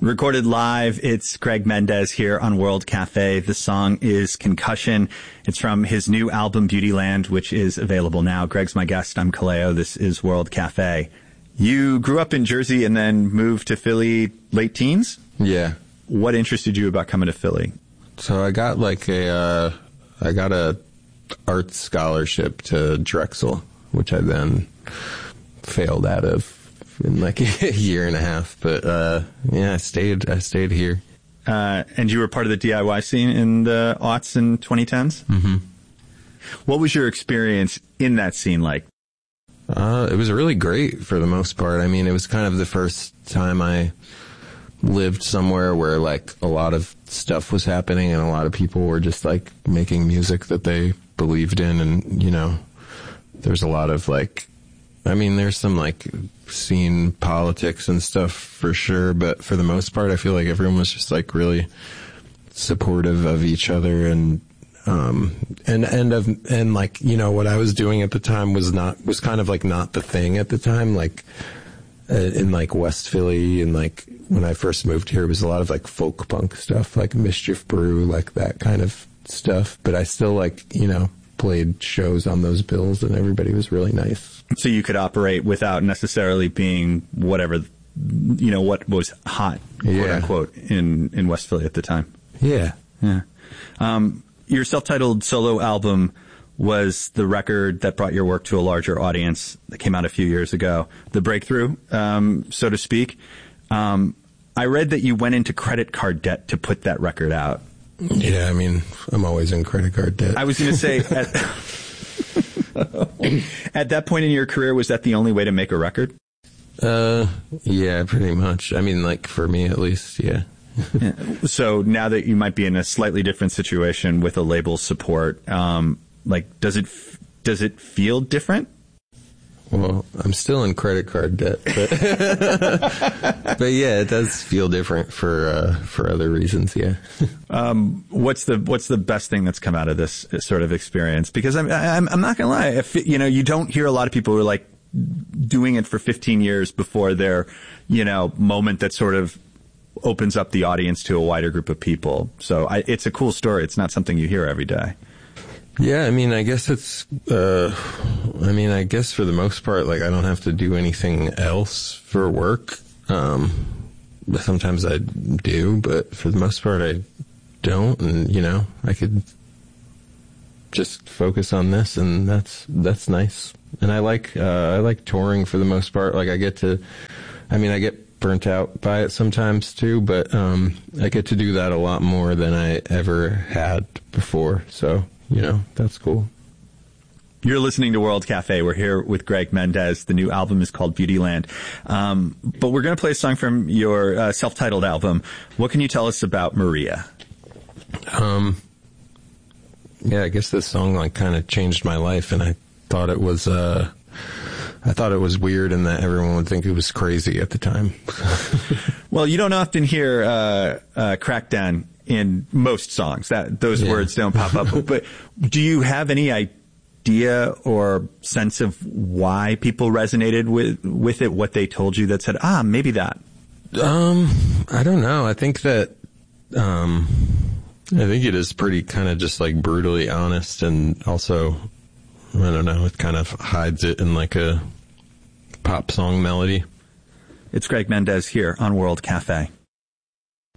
Recorded live, it's Greg Mendez here on World Cafe. The song is Concussion. It's from his new album, Beautyland, which is available now. Greg's my guest. I'm Kaleo. This is World Cafe. You grew up in Jersey and then moved to Philly late teens? Yeah. What interested you about coming to Philly? So I got a art scholarship to Drexel, which I then failed out of in like a year and a half. But I stayed here. And you were part of the DIY scene in the aughts and 2010s? Mm-hmm. What was your experience in that scene like? It was really great for the most part. I mean, it was kind of the first time I lived somewhere where like a lot of stuff was happening and a lot of people were just like making music that they believed in. And, you know, there's a lot of like, I mean, there's some like scene politics and stuff for sure. But for the most part, I feel like everyone was just like really supportive of each other and like, you know, what I was doing at the time was kind of like not the thing at the time. Like, in like West Philly and like when I first moved here, it was a lot of like folk punk stuff, like Mischief Brew, like that kind of stuff. But I still like, you know, played shows on those bills and everybody was really nice. So you could operate without necessarily being whatever, you know, what was hot, quote unquote, in West Philly at the time. Yeah. Yeah. Your self-titled solo album was the record that brought your work to a larger audience that came out a few years ago. The breakthrough, so to speak. I read that you went into credit card debt to put that record out. Yeah, I mean, I'm always in credit card debt. I was going to say, at that point in your career, was that the only way to make a record? Yeah, pretty much. I mean, like, for me at least, yeah. Yeah. So now that you might be in a slightly different situation with a label support, like, does it feel different? Well, I'm still in credit card debt, but but yeah, it does feel different for other reasons. Yeah. What's the best thing that's come out of this sort of experience? Because I'm not gonna lie, if you know, you don't hear a lot of people who are like doing it for 15 years before their, you know, moment that sort of opens up the audience to a wider group of people. So it's a cool story. It's not something you hear every day. Yeah, I mean, I guess it's, I guess for the most part, like, I don't have to do anything else for work. Sometimes I do, but for the most part, I don't. And, you know, I could just focus on this, and that's nice. And I like touring for the most part. Like, I get burnt out by it sometimes too, but, I get to do that a lot more than I ever had before. So, you know, that's cool. You're listening to World Cafe. We're here with Greg Mendez. The new album is called Beautyland. But we're going to play a song from your self-titled album. What can you tell us about Maria? Yeah, I guess this song like kind of changed my life, and I thought it was weird and that everyone would think it was crazy at the time. Well, you don't often hear Crackdown in most songs. Those words don't pop up. But do you have any idea or sense of why people resonated with it, what they told you that said, maybe that? I don't know. I think that, I think it is pretty kind of just like brutally honest, and also, I don't know, it kind of hides it in like a pop song melody. It's Greg Mendez here on World Cafe.